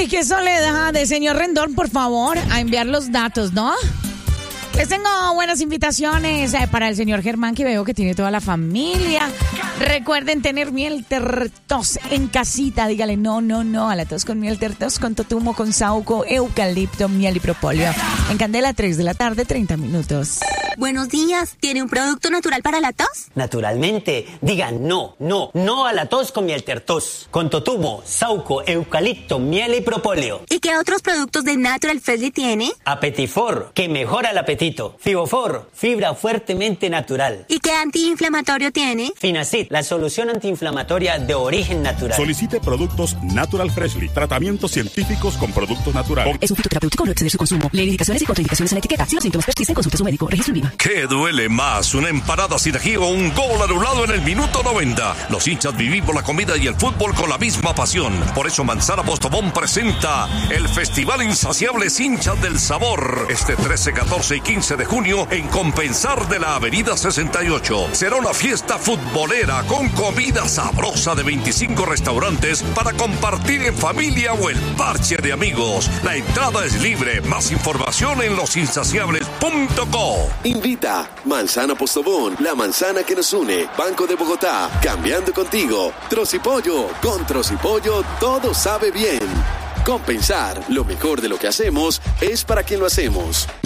Ay, qué soledad. Señor Rendón, por favor, a enviar los datos, ¿no? Les tengo buenas invitaciones para el señor Germán, que veo que tiene toda la familia. Recuerden tener miel tertos en casita. Dígale no a la tos con miel tertos, con totumo, con saúco, eucalipto, miel y propóleo. En Candela, 3 de la tarde, 30 minutos. Buenos días. ¿Tiene un producto natural para la tos? Naturalmente. Digan no a la tos con miel tertos. Con totumo, saúco, eucalipto, miel y propóleo. ¿Y qué otros productos de Natural Freshly tiene? Apetifor, que mejora el apetito. Fibofor, fibra fuertemente natural. ¿Y qué antiinflamatorio tiene? Finacid, la solución antiinflamatoria de origen natural. Solicite productos Natural Freshly, tratamientos científicos con productos naturales. Es un fitoterapéutico, no exceder su consumo. Lee indicaciones y contraindicaciones en la etiqueta. Si los síntomas persisten, consulte a su médico. Registro INVIMA. ¿Qué duele más? ¿Una empanada sin ají o un gol anulado en el minuto 90? Los hinchas vivimos la comida y el fútbol con la misma pasión. Por eso Manzana Postobón presenta el Festival Insaciables Hinchas del Sabor. Este 13, 14 y 15 de junio en Compensar de la Avenida 68. Será una fiesta futbolera con comida sabrosa de 25 restaurantes para compartir en familia o el parche de amigos. La entrada es libre. Más información en losinsaciables.co. Invita Manzana Postobón, la manzana que nos une. Banco de Bogotá, cambiando contigo. Trocipollo, con Trocipollo todo sabe bien. Compensar, lo mejor de lo que hacemos es para quien lo hacemos.